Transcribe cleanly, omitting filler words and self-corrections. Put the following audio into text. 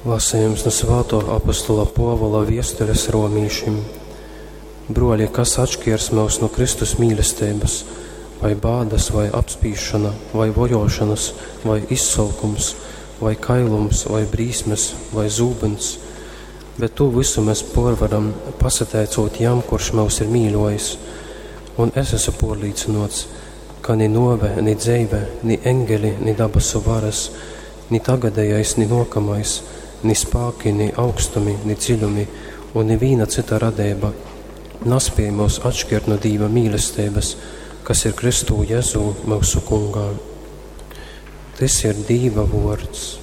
Lasījums no svēto apostola Pāvila vēstules romīšiem. Broļi, kas atšķirs mūs no Kristus mīlestības, vai bādas, vai apspīšana, vai vojošanas, vai izsalkums, vai kailums, vai brīsmes, vai zūbens, bet to visu mēs pārvaram, pasateicot jam, kurš mūs ir mīļojis. Un es esmu pārliecināts, ka ni nove, ni dzeive, ni engeli, ni dabasu varas, ni tagadējais, ni nokamais, ni spāki, ni augstumi, ni dziļumi, un ni vīna cita radība naspēj mūs atšķirt no Dieva mīlestības, kas ir Kristū Jēzu mūsu kungā. Tas ir Dieva vārds.